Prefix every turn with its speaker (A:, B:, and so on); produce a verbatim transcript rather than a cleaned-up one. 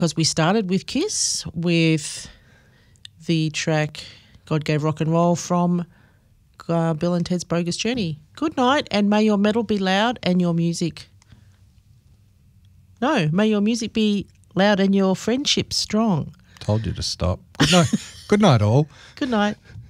A: because we started with Kiss with the track God Gave Rock and Roll from uh, Bill and Ted's Bogus Journey. Good night, and may your metal be loud and your music... No, may your music be loud and your friendship strong.
B: Told you to stop. Good night. Good night, all.
A: Good night.